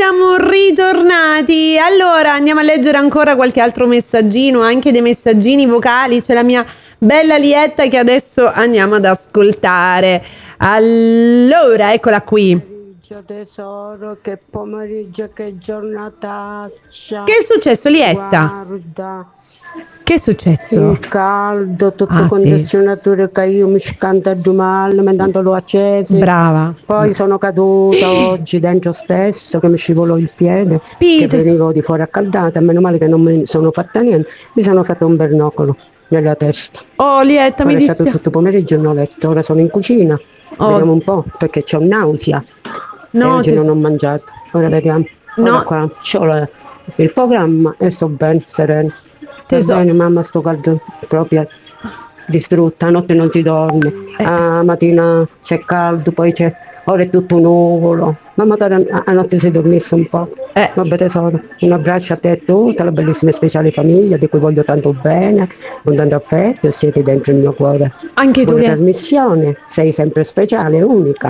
siamo ritornati. Allora andiamo a leggere ancora qualche altro messaggino, anche dei messaggini vocali. C'è la mia bella Lietta che adesso andiamo ad ascoltare. Allora, eccola qui. Tesoro, che pomeriggio, che giornataccia. Che è successo, Lietta? Guarda, Che è successo? il caldo, tutte Ah, condizionature che io mi scantagio male, mentre l'ho accesi. Brava. Poi sono caduta oggi dentro stesso, che mi scivolò il piede, che Peter. venivo di fuori accaldata, meno male che non mi sono fatta niente, mi sono fatto un bernocolo nella testa. Oh, Lietta, mi Ora è stato dispiace. tutto pomeriggio in letto, ora sono in cucina, vediamo un po', perché c'ho nausea. E No, oggi non ho mangiato, ora vediamo. Ora No. qua c'ho il programma e sto bene, sereno. Sto bene, mamma, sto caldo proprio distrutta, a notte non ti dormi, a mattina c'è caldo, poi ora è tutto nuvolo, ma magari a notte si dormisse un po'. Vabbè tesoro, un abbraccio a te e tutta la bellissima e speciale famiglia di cui voglio tanto bene, con tanto affetto, siete dentro il mio cuore. Anche tu, Buona Lietta. trasmissione, sei sempre speciale, unica.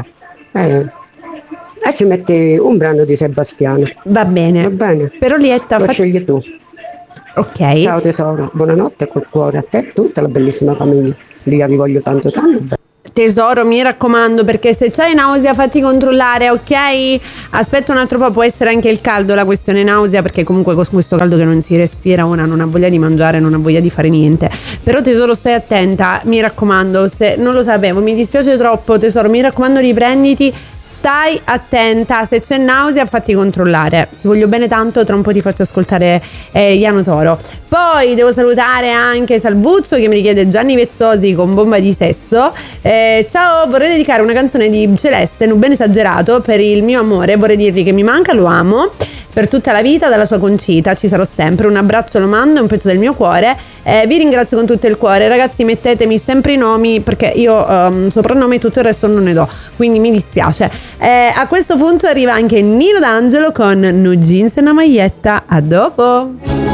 E ci metti un brano di Sebastiano. Va bene. Va bene? Però Lietta, Lo scegli tu. ok. Ciao tesoro, buonanotte col cuore a te e tutta la bellissima famiglia. Lia, vi voglio tanto tanto. Tesoro, mi raccomando, perché se c'hai nausea fatti controllare, ok? Aspetta un altro po', può essere anche il caldo la questione nausea, perché comunque con questo caldo che non si respira una non ha voglia di mangiare, non ha voglia di fare niente. Però tesoro, stai attenta, mi raccomando, se non lo sapevo, mi dispiace troppo, tesoro, mi raccomando, riprenditi. Stai attenta, se c'è nausea fatti controllare. Ti voglio bene tanto, tra un po' ti faccio ascoltare Iano Toro. Poi devo salutare anche Salvuccio che mi richiede Gianni Vezzosi con Bomba di sesso. Ciao, vorrei dedicare una canzone di Celeste, Non ben esagerato, per il mio amore. Vorrei dirgli che mi manca, lo amo per tutta la vita, dalla sua Concita, ci sarò sempre. Un abbraccio lo mando, è un pezzo del mio cuore. Vi ringrazio con tutto il cuore, ragazzi, mettetemi sempre i nomi, perché io soprannome e tutto il resto non ne do, quindi mi dispiace. A questo punto arriva anche Nino D'Angelo con No Jeans e una maglietta. A dopo.